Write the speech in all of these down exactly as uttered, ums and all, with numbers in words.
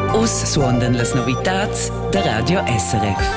Us suondan las novitats der Radio S R F.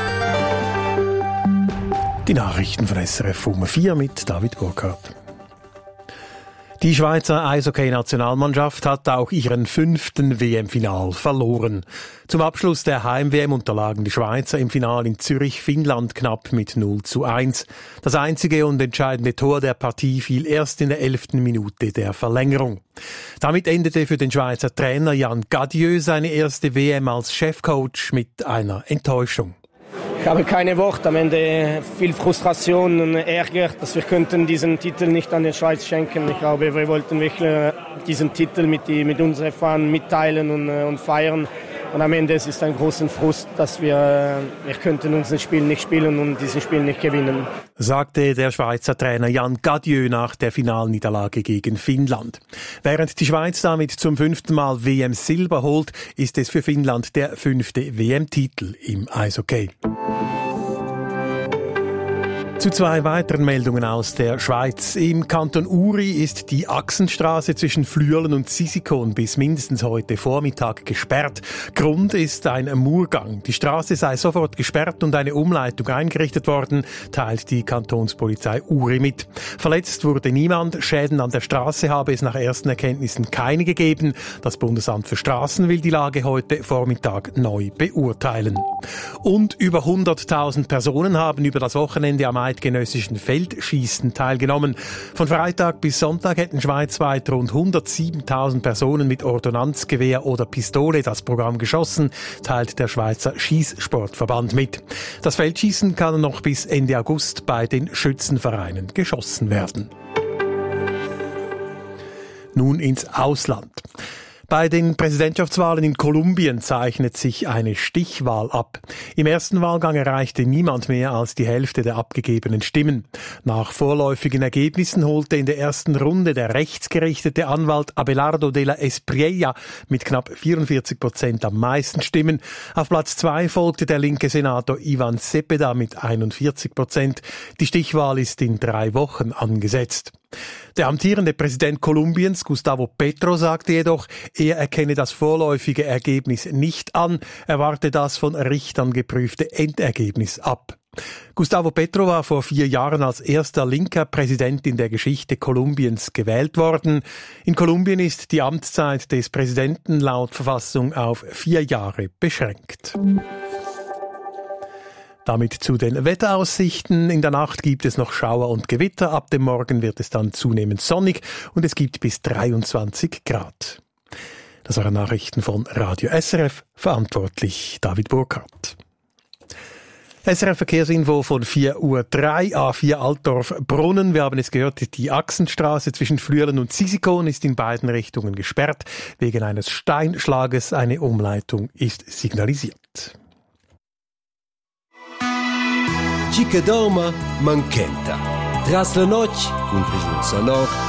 Die Nachrichten von S R F um vier mit David Burkhardt. Die Schweizer Eishockey-Nationalmannschaft hat auch ihren fünften W M-Final verloren. Zum Abschluss der Heim-W M unterlagen die Schweizer im Finale in Zürich Finnland knapp mit null zu eins. Das einzige und entscheidende Tor der Partie fiel erst in der elften Minute der Verlängerung. Damit endete für den Schweizer Trainer Jan Gadieux seine erste W M als Chefcoach mit einer Enttäuschung. Ich habe keine Worte, am Ende viel Frustration und Ärger, dass wir könnten diesen Titel nicht an die Schweiz schenken. Ich glaube, wir wollten wirklich diesen Titel mit, die, mit unseren Fans mitteilen und, und feiern. Und am Ende ist es ein großer Frust, dass wir, wir könnten unser Spiel nicht spielen und dieses Spiel nicht gewinnen. Sagte der Schweizer Trainer Jan Gadieux nach der Finalniederlage gegen Finnland. Während die Schweiz damit zum fünften Mal W M Silber holt, ist es für Finnland der fünfte W M-Titel im Eishockey. Zu zwei weiteren Meldungen aus der Schweiz. Im Kanton Uri ist die Achsenstraße zwischen Flüelen und Sisikon bis mindestens heute Vormittag gesperrt. Grund ist ein Murgang. Die Straße sei sofort gesperrt und eine Umleitung eingerichtet worden, teilt die Kantonspolizei Uri mit. Verletzt wurde niemand. Schäden an der Straße habe es nach ersten Erkenntnissen keine gegeben. Das Bundesamt für Straßen will die Lage heute Vormittag neu beurteilen. Und über hunderttausend Personen haben über das Wochenende am eidgenössischen Feldschießen teilgenommen. Von Freitag bis Sonntag hätten schweizweit rund hundertsiebentausend Personen mit Ordonnanzgewehr oder Pistole das Programm geschossen, teilt der Schweizer Schießsportverband mit. Das Feldschießen kann noch bis Ende August bei den Schützenvereinen geschossen werden. Nun ins Ausland. Bei den Präsidentschaftswahlen in Kolumbien zeichnet sich eine Stichwahl ab. Im ersten Wahlgang erreichte niemand mehr als die Hälfte der abgegebenen Stimmen. Nach vorläufigen Ergebnissen holte in der ersten Runde der rechtsgerichtete Anwalt Abelardo de la Espriella mit knapp vierundvierzig Prozent am meisten Stimmen. Auf Platz zwei folgte der linke Senator Ivan Cepeda mit einundvierzig Prozent. Die Stichwahl ist in drei Wochen angesetzt. Der amtierende Präsident Kolumbiens, Gustavo Petro, sagte jedoch, er erkenne das vorläufige Ergebnis nicht an, er warte das von Richtern geprüfte Endergebnis ab. Gustavo Petro war vor vier Jahren als erster linker Präsident in der Geschichte Kolumbiens gewählt worden. In Kolumbien ist die Amtszeit des Präsidenten laut Verfassung auf vier Jahre beschränkt. Damit zu den Wetteraussichten. In der Nacht gibt es noch Schauer und Gewitter. Ab dem Morgen wird es dann zunehmend sonnig und es gibt bis dreiundzwanzig Grad. Das waren Nachrichten von Radio S R F, verantwortlich David Burkhardt. S R F Verkehrsinfo von vier Uhr drei, A vier Altdorf-Brunnen. Wir haben es gehört, die Achsenstraße zwischen Flüelen und Sisikon ist in beiden Richtungen gesperrt. Wegen eines Steinschlages eine Umleitung ist signalisiert. Chica dorma, manchenta. Tras la noche, con prigione sonor,